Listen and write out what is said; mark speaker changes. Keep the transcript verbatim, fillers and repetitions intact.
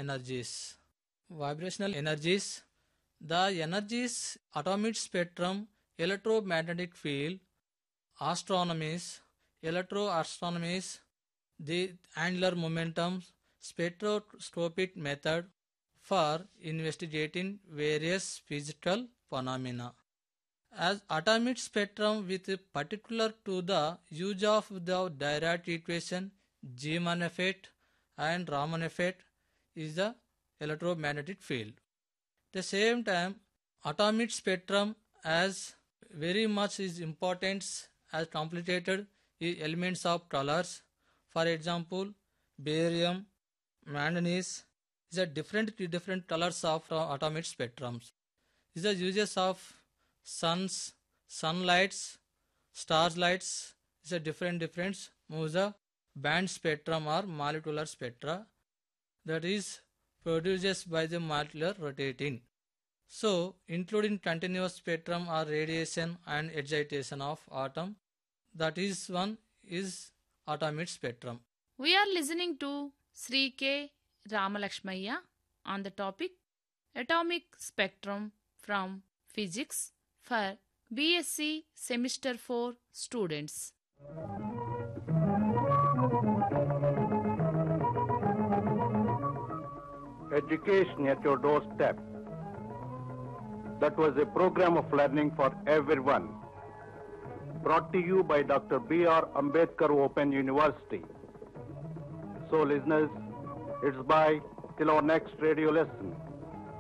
Speaker 1: energies. Vibrational energies. The energies, atomic spectrum, electromagnetic field, astronomies, electroastronomies, the angular momentum, spectroscopic method for investigating various physical phenomena. As atomic spectrum with particular to the use of the Dirac equation, Zeeman effect and Raman effect is the electromagnetic field. At the same time, atomic spectrum as very much is important as complicated is elements of colors. For example, barium, manganese is a different different colors of atomic spectrums. Is the uses of suns, sunlights, stars lights is a different difference moves the band spectrum or molecular spectra that is produced by the molecular rotating. So, including continuous spectrum or radiation and excitation of atom, that is one is atomic spectrum.
Speaker 2: We are listening to Sri K. Ramalakshmaya on the topic Atomic Spectrum from Physics for B S c Semester four students.
Speaker 3: Education at your doorstep. That was a program of learning for everyone. Brought to you by Doctor B R Ambedkar Open University. So listeners, it's bye till our next radio lesson.